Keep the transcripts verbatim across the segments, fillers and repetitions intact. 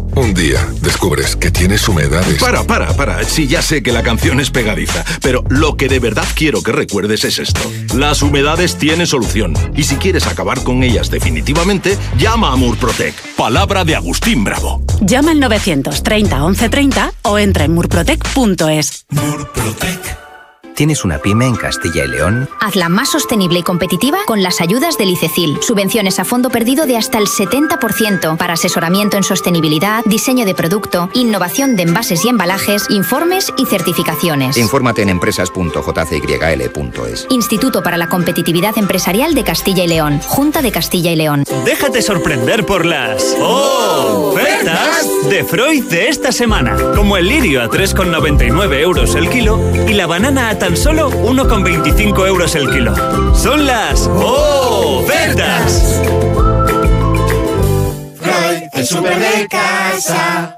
Un día descubres que tienes humedades. Para, para, para. Sí, ya sé que la canción es pegadiza, pero lo que de verdad quiero que recuerdes es esto. Las humedades tienen solución. Y si quieres acabar con ellas definitivamente, llama a Murprotec. Palabra de Agustín Bravo. Llama al novecientos treinta once treinta o entra en murprotec punto es. Murprotec. ¿Tienes una pyme en Castilla y León? Hazla más sostenible y competitiva con las ayudas del ICECIL. Subvenciones a fondo perdido de hasta el setenta por ciento para asesoramiento en sostenibilidad, diseño de producto, innovación de envases y embalajes, informes y certificaciones. Infórmate en empresas punto j c y l punto es. Instituto para la Competitividad Empresarial de Castilla y León. Junta de Castilla y León. Déjate sorprender por las ofertas de Freud de esta semana. Como el lirio a tres con noventa y nueve euros el kilo y la banana a tan solo uno con veinticinco euros el kilo. Son las ofertas. Freud, el súper de casa.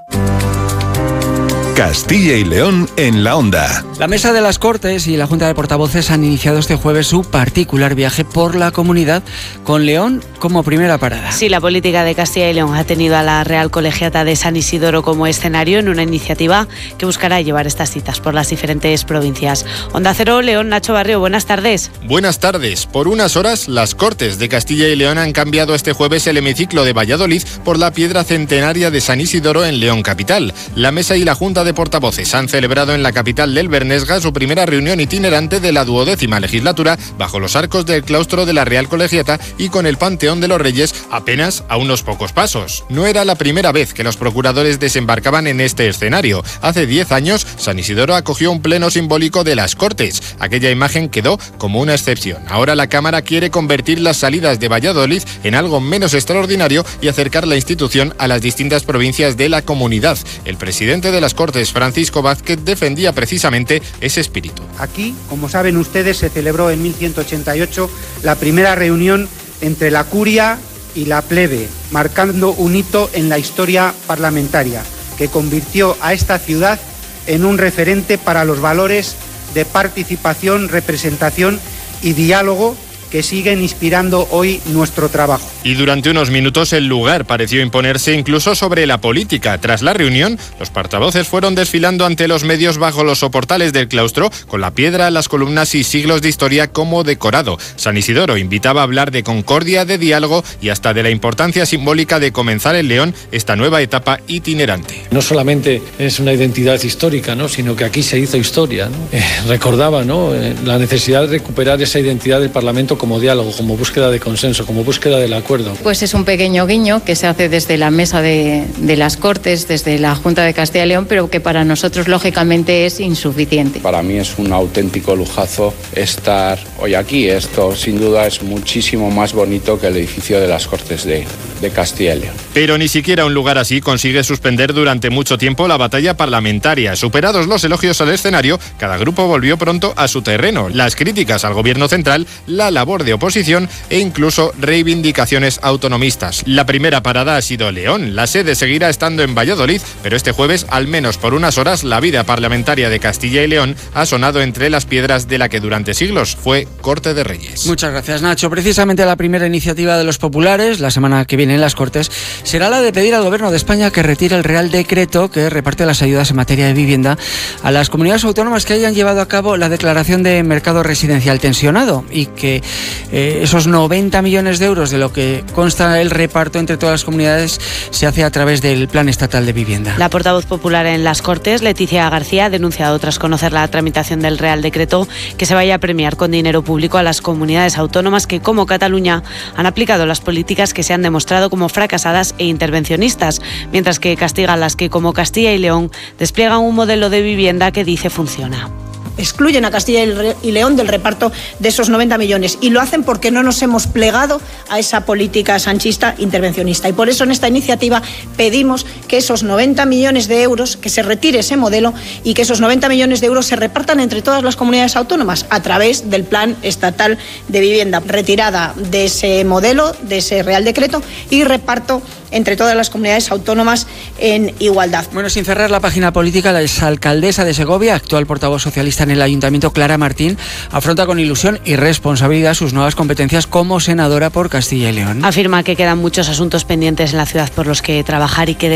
Castilla y León en la onda. La Mesa de las Cortes y la Junta de Portavoces han iniciado este jueves su particular viaje por la comunidad, con León como primera parada. Sí, la política de Castilla y León ha tenido a la Real Colegiata de San Isidoro como escenario en una iniciativa que buscará llevar estas citas por las diferentes provincias. Onda Cero, León, Nacho Barrio, buenas tardes. Buenas tardes. Por unas horas, las Cortes de Castilla y León han cambiado este jueves el hemiciclo de Valladolid por la piedra centenaria de San Isidoro en León capital. La Mesa y la Junta de Portavoces han celebrado en la capital del Bernesga su primera reunión itinerante de la duodécima legislatura bajo los arcos del claustro de la Real Colegiata y con el Panteón de los Reyes apenas a unos pocos pasos. No era la primera vez que los procuradores desembarcaban en este escenario. Hace diez años, San Isidoro acogió un pleno simbólico de las Cortes. Aquella imagen quedó como una excepción. Ahora la Cámara quiere convertir las salidas de Valladolid en algo menos extraordinario y acercar la institución a las distintas provincias de la comunidad. El presidente de las Cortes, Francisco Vázquez, defendía precisamente ese espíritu. Aquí, como saben ustedes, se celebró en mil ciento ochenta y ocho la primera reunión entre la curia y la plebe, marcando un hito en la historia parlamentaria, que convirtió a esta ciudad en un referente para los valores de participación, representación y diálogo que siguen inspirando hoy nuestro trabajo. Y durante unos minutos el lugar pareció imponerse incluso sobre la política. Tras la reunión, los portavoces fueron desfilando ante los medios bajo los soportales del claustro, con la piedra, las columnas y siglos de historia como decorado. San Isidoro invitaba a hablar de concordia, de diálogo y hasta de la importancia simbólica de comenzar en León esta nueva etapa itinerante. No solamente es una identidad histórica, ¿no?, sino que aquí se hizo historia, ¿no? Eh, recordaba, ¿no?, eh, la necesidad de recuperar esa identidad del Parlamento como diálogo, como búsqueda de consenso, como búsqueda del acuerdo. Pues es un pequeño guiño que se hace desde la Mesa de, de las Cortes, desde la Junta de Castilla y León, pero que para nosotros lógicamente es insuficiente. Para mí es un auténtico lujazo estar hoy aquí. Esto sin duda es muchísimo más bonito que el edificio de las Cortes de, de Castilla y León. Pero ni siquiera un lugar así consigue suspender durante mucho tiempo la batalla parlamentaria. Superados los elogios al escenario, cada grupo volvió pronto a su terreno. Las críticas al gobierno central, la labor de oposición e incluso reivindicaciones autonomistas. La primera parada ha sido León. La sede seguirá estando en Valladolid, pero este jueves, al menos por unas horas, la vida parlamentaria de Castilla y León ha sonado entre las piedras de la que durante siglos fue Corte de Reyes. Muchas gracias, Nacho. Precisamente la primera iniciativa de los populares, la semana que viene en las Cortes, será la de pedir al Gobierno de España que retire el Real Decreto que reparte las ayudas en materia de vivienda a las comunidades autónomas que hayan llevado a cabo la declaración de mercado residencial tensionado y que eh, esos noventa millones de euros de lo que consta el reparto entre todas las comunidades se hace a través del Plan Estatal de Vivienda. La portavoz popular en las Cortes, Leticia García, ha denunciado tras conocer la tramitación del Real Decreto que se vaya a premiar con dinero público a las comunidades autónomas que, como Cataluña, han aplicado las políticas que se han demostrado como fracasadas e intervencionistas, mientras que castigan las que, como Castilla y León, despliegan un modelo de vivienda que dice funciona. Excluyen a Castilla y León del reparto de esos noventa millones y lo hacen porque no nos hemos plegado a esa política sanchista intervencionista. Y por eso en esta iniciativa pedimos que esos noventa millones de euros, que se retire ese modelo y que esos noventa millones de euros se repartan entre todas las comunidades autónomas a través del Plan Estatal de Vivienda. Retirada de ese modelo, de ese Real Decreto y reparto entre todas las comunidades autónomas en igualdad. Bueno, sin cerrar la página política, la exalcaldesa de Segovia, actual portavoz socialista en el Ayuntamiento, Clara Martín, afronta con ilusión y responsabilidad sus nuevas competencias como senadora por Castilla y León. Afirma que quedan muchos asuntos pendientes en la ciudad por los que trabajar y que